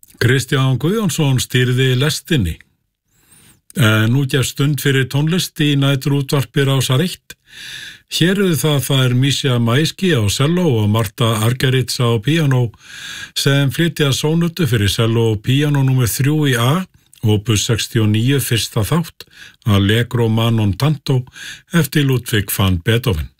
Kristján Guðjónsson stýrði lestinni. Nú gefst stund fyrir tónlist í næturútvarpi Rásar 1. Hér það Misja Maiski á selló og Marta Argerits á píanó sem flytja sónutu fyrir selló og píanó númer 3 í A, opus 69 fyrsta þátt, Allegro ma non tanto eftir Ludwig van Beethoven.